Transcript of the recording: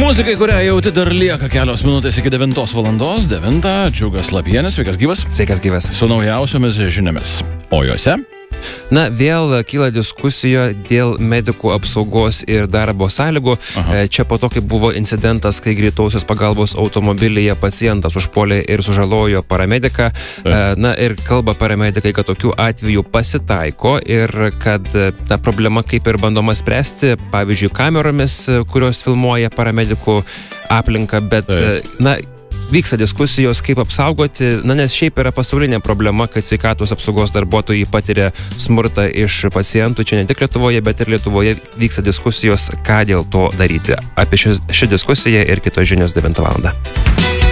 Muzikai, kurią jauti, dar lieka kelios minutės iki 9 valandos. 9. Džiugas Lapienis, sveikas gyvas. Sveikas gyvas. Su naujausiomis žiniomis. O juose? Na, vėl kyla diskusija dėl medikų apsaugos ir darbo sąlygų. Čia po to, kai buvo incidentas, kai greitosios pagalbos automobilyje pacientas užpuolė ir sužalojo paramediką. Na, ir kalba paramedikai, kad tokių atvejų pasitaiko ir kad ta problema kaip ir bandoma spręsti, pavyzdžiui, kameromis, kurios filmuoja paramedikų aplinką, bet, na, vyksta diskusijos, kaip apsaugoti, nes šiaip yra pasaulinė problema, kad sveikatos apsaugos darbuotojai patiria smurtą iš pacientų, čia ne tik Lietuvoje, bet ir Lietuvoje vyksta diskusijos, ką dėl to daryti. Apie šią diskusiją ir kitos žinios 9 valandą.